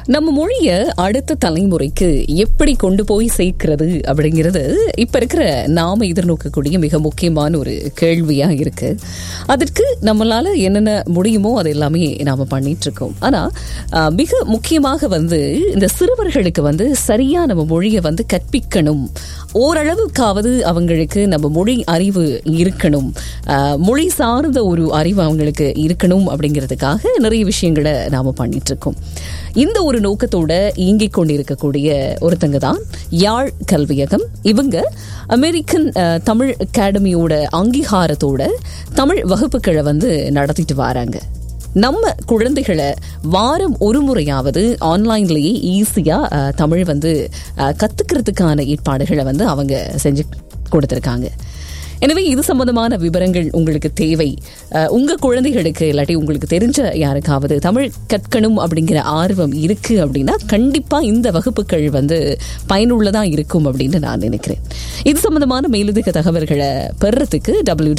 நம்ம மொழிய அடுத்த தலைமுறைக்கு எப்படி கொண்டு போய் சேர்க்கிறது அப்படிங்கிறது இப்ப இருக்கிற நாம எதிர்நோக்கக்கூடிய மிக முக்கியமான ஒரு கேள்வியா இருக்கு. அதற்கு நம்மளால என்னென்ன முடியுமோ அது எல்லாமே நாம பண்ணிட்டு இருக்கோம். ஆனா மிக முக்கியமாக இந்த சிறுவர்களுக்கு சரியா நம்ம மொழியை கற்பிக்கணும். ஓரளவுக்காவது அவங்களுக்கு நம்ம மொழி அறிவு இருக்கணும், மொழி சார்ந்த ஒரு அறிவு அவங்களுக்கு இருக்கணும் அப்படிங்கிறதுக்காக நிறைய விஷயங்களை நாம பண்ணிட்டு இருக்கோம். இந்த ஒரு நோக்கத்தோட இயங்கிக் கொண்டிருக்கக்கூடிய ஒருத்தங்க தான் யாழ் கல்வியகம். இவங்க அமெரிக்கன் தமிழ் அகாடமியோட அங்கீகாரத்தோட தமிழ் வகுப்புகளை நடத்திட்டு வராங்க. நம்ம குழந்தைகளை வாரம் ஒரு முறையாவது ஆன்லைன்லேயே ஈஸியா தமிழ் கத்துக்கிறதுக்கான ஏற்பாடுகளை அவங்க செஞ்சு கொடுத்துருக்காங்க. எனவே இது சம்பந்தமான விவரங்கள் உங்களுக்கு தேவை, உங்க குழந்தைகளுக்கு இல்லாட்டி உங்களுக்கு தெரிஞ்ச யாருக்காவது தமிழ் கற்கணும் அப்படிங்கிற ஆர்வம் இருக்கு அப்படின்னா கண்டிப்பா இந்த வகுப்புகள் பயனுள்ளதா இருக்கும் அப்படின்னு நான் நினைக்கிறேன். இது சம்பந்தமான மேலதிக தகவல்களை பெறறதுக்கு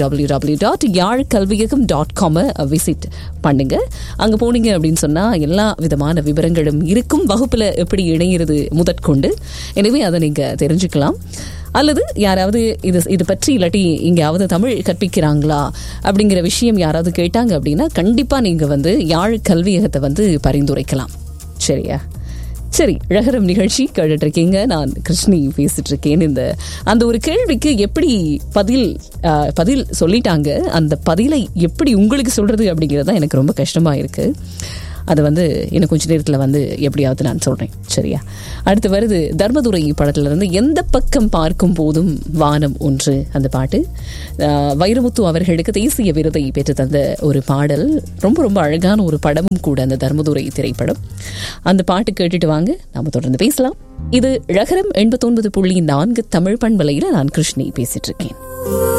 www.yaalkalviyagam.com விசிட் பண்ணுங்க. அங்க போனீங்க அப்படின்னு சொன்னா எல்லா விதமான விவரங்களும் இருக்கும், வகுப்புல எப்படி இணையிறது முதற்கொண்டு. எனவே அதை நீங்க தெரிஞ்சுக்கலாம். அல்லது யாராவது இது பற்றி இல்லாட்டி எங்கேயாவது தமிழ் கற்பிக்கிறாங்களா அப்படிங்கிற விஷயம் யாராவது கேட்டாங்க அப்படின்னா கண்டிப்பா நீங்க யாழ் கல்வியகத்தை பரிந்துரைக்கலாம். சரியா? சரி, ரகரம் நிகழ்ச்சி கேட்டுட்டு இருக்கீங்க. நான் கிருஷ்ணி பேசிட்டு இருக்கேன். அந்த ஒரு கேள்விக்கு எப்படி பதில் சொல்லிட்டாங்க, அந்த பதிலை எப்படி உங்களுக்கு சொல்றது அப்படிங்கிறது தான் எனக்கு ரொம்ப கஷ்டமா இருக்கு. அது இன்னும் கொஞ்ச நேரத்தில் எப்படியாவது நான் சொல்றேன். சரியா? அடுத்து வருது தர்மதுரை படத்துல இருந்து எந்த பக்கம் பார்க்கும் போதும் வானம் ஒன்று. அந்த பாட்டு வைரமுத்து அவர்களுக்கு தேசிய விருதை பெற்று தந்த ஒரு பாடல். ரொம்ப ரொம்ப அழகான ஒரு படமும் கூட அந்த தர்மதுரை திரைப்படம். அந்த பாட்டு கேட்டுட்டு வாங்க, நாம தொடர்ந்து பேசலாம். இது ரகரம் 89.4 தமிழ் பண்பலையில நான் கிருஷ்ணி பேசிட்டு இருக்கேன்.